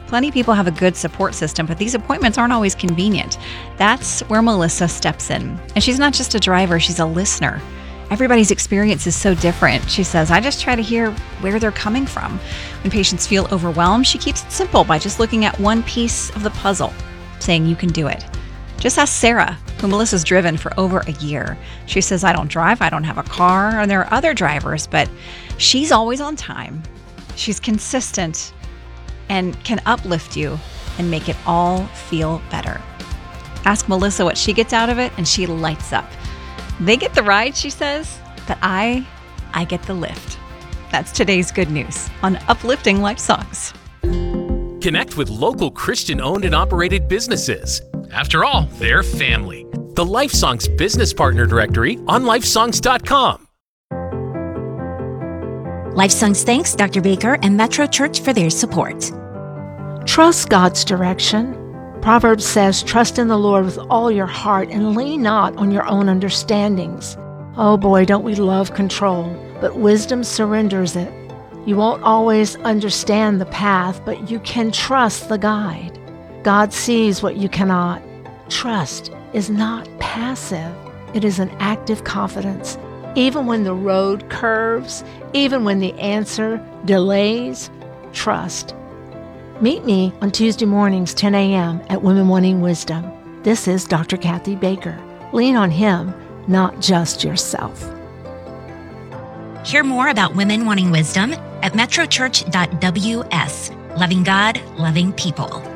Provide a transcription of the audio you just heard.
Plenty of people have a good support system, but these appointments aren't always convenient. That's where Melissa steps in. And she's not just a driver, she's a listener. Everybody's experience is so different. She says, I just try to hear where they're coming from. When patients feel overwhelmed, she keeps it simple by just looking at one piece of the puzzle, saying you can do it. Just ask Sarah, who Melissa's driven for over a year. She says, I don't drive, I don't have a car, and there are other drivers, but she's always on time. She's consistent and can uplift you and make it all feel better. Ask Melissa what she gets out of it, and she lights up. They get the ride, she says, but I get the lift. That's today's good news on Uplifting Life Songs. Connect with local Christian-owned and operated businesses. After all, they're family. The Life Songs Business Partner Directory on lifesongs.com. Life Songs thanks Dr. Baker and Metro Church for their support. Trust God's direction. Proverbs says, trust in the Lord with all your heart and lean not on your own understandings. Oh boy, don't we love control, but wisdom surrenders it. You won't always understand the path, but you can trust the guide. God sees what you cannot. Trust is not passive. It is an active confidence. Even when the road curves, even when the answer delays, trust. Meet me on Tuesday mornings, 10 a.m. at Women Wanting Wisdom. This is Dr. Kathy Baker. Lean on Him, not just yourself. Hear more about Women Wanting Wisdom at metrochurch.ws. Loving God, loving people.